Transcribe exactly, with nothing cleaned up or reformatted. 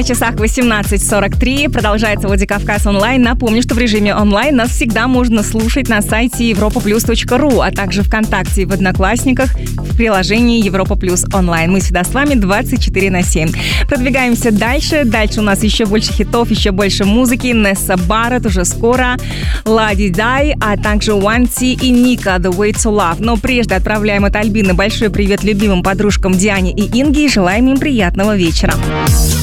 часах восемнадцать сорок три. Продолжается Владикавказ онлайн. Напомню, что в режиме онлайн нас всегда можно слушать на сайте европа плюс точка ру, а также ВКонтакте и в Одноклассниках в приложении Европа Плюс онлайн. Мы всегда с вами двадцать четыре на семь. Продвигаемся дальше. Дальше у нас еще больше хитов, еще больше музыки. Несса Барретт уже скоро, Лади Дай, а также One T и Ника The Way to Love. Но прежде отправляем от Альбины большой привет любимым подружкам Диане и Инге и желаем им приятного вечера.